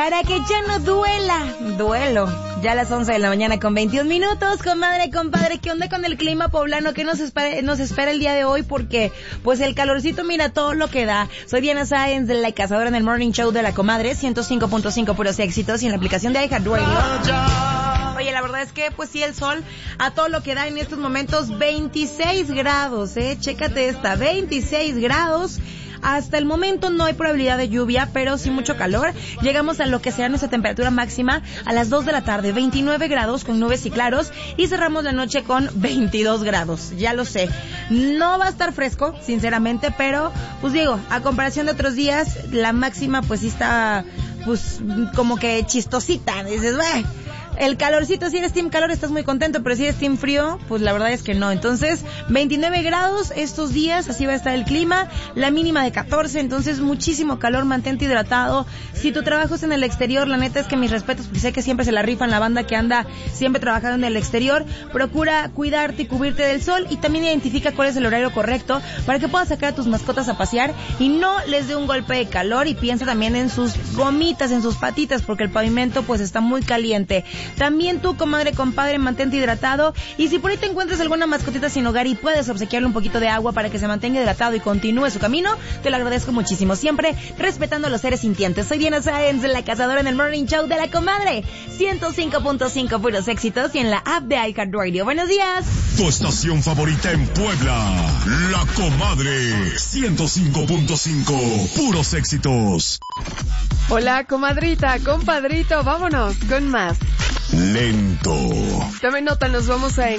para que ya no duela. Duelo. Ya a las 11 de la mañana con 21 minutos. Comadre, compadre, ¿qué onda con el clima poblano? ¿Qué nos espera el día de hoy? Porque, pues, el calorcito, mira todo lo que da. Soy Diana Sáenz, de La Cazadora, en el Morning Show de La Comadre, 105.5 puros éxitos, y en la aplicación de iHeartRadio. Oye, la verdad es que, pues sí, el sol a todo lo que da en estos momentos. 26 grados, chécate esta, 26 grados. Hasta el momento no hay probabilidad de lluvia, pero sí mucho calor. Llegamos a lo que será nuestra temperatura máxima a las 2 de la tarde, 29 grados con nubes y claros, y cerramos la noche con 22 grados. Ya lo sé, no va a estar fresco, sinceramente, pero pues digo, a comparación de otros días, la máxima pues sí está pues como que chistosita. Dices, el calorcito, si eres team calor estás muy contento, pero si eres team frío, pues la verdad es que no. Entonces, 29 grados estos días, así va a estar el clima, la mínima de 14, entonces muchísimo calor, mantente hidratado. Si tu trabajo es en el exterior, la neta es que mis respetos, porque sé que siempre se la rifan la banda que anda siempre trabajando en el exterior. Procura cuidarte y cubrirte del sol, y también identifica cuál es el horario correcto para que puedas sacar a tus mascotas a pasear y no les dé un golpe de calor. Y piensa también en sus gomitas, en sus patitas, porque el pavimento pues está muy caliente. También tú, comadre, compadre, mantente hidratado, y si por ahí te encuentras alguna mascotita sin hogar y puedes obsequiarle un poquito de agua para que se mantenga hidratado y continúe su camino, te lo agradezco muchísimo, siempre respetando a los seres sintientes. Soy Diana Sáenz, La Cazadora, en el Morning Show de La Comadre, 105.5 puros éxitos, y en la app de iHeartRadio. Buenos días. Tu estación favorita en Puebla, La Comadre, 105.5 puros éxitos. Hola, comadrita, compadrito, vámonos con más. Lento. Tomen nota, nos vamos a